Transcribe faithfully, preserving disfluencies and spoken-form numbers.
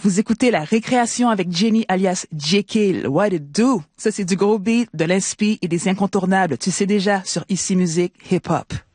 Vous écoutez La Récréation avec Jenny alias J K. What it do? Ça, c'est du gros beat, de l'inspi et des incontournables. Tu sais déjà, sur Ici Musique Hip Hop.